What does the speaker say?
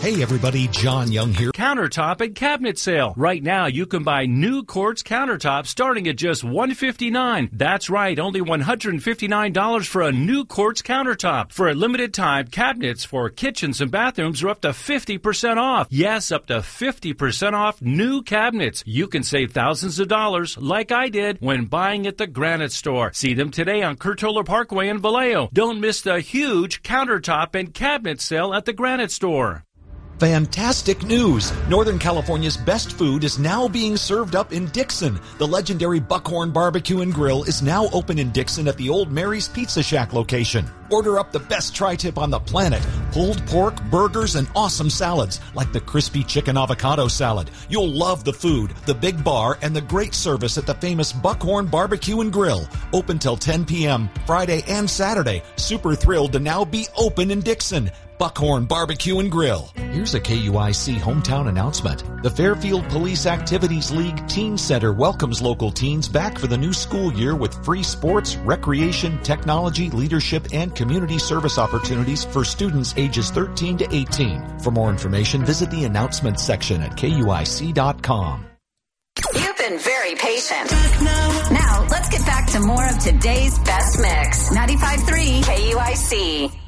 Hey everybody, John Young here. Countertop and cabinet sale. Right now you can buy new quartz countertops starting at just $159. That's right, only $159 for a new quartz countertop. For a limited time, cabinets for kitchens and bathrooms are up to 50% off. Yes, up to 50% off new cabinets. You can save thousands of dollars like I did when buying at the Granite Store. See them today on Curtola Parkway in Vallejo. Don't miss the huge countertop and cabinet sale at the Granite Store. Fantastic news! Northern California's best food is now being served up in Dixon. The legendary Buckhorn Barbecue and Grill is now open in Dixon at the Old Mary's Pizza Shack location. Order up the best tri-tip on the planet. Pulled pork, burgers, and awesome salads like the crispy chicken avocado salad. You'll love the food, the big bar, and the great service at the famous Buckhorn Barbecue and Grill. Open till 10 p.m. Friday and Saturday. Super thrilled to now be open in Dixon. Buckhorn Barbecue and Grill. Here's a KUIC hometown announcement. The Fairfield Police Activities League Teen Center welcomes local teens back for the new school year with free sports, recreation, technology, leadership, and community service opportunities for students ages 13 to 18. For more information, visit the announcements section at KUIC.com. You've been very patient. Now, let's get back to more of today's best mix. 95.3 KUIC.